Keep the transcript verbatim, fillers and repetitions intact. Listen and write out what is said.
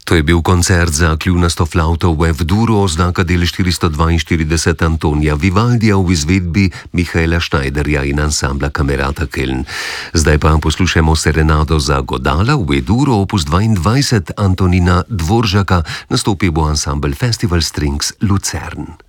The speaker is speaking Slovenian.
To je bil koncert za kljunasto flavto v F-duru oznaka del štiristo dvainštirideset Antonija Vivaldija v izvedbi Mihaela Schneiderja in ansambla Camerata Köln. Zdaj pa poslušamo serenado za godala v E-duru opus dvaindvajset Antonina Dvoržaka, nastopil bo ansambel Festival Strings Lucern.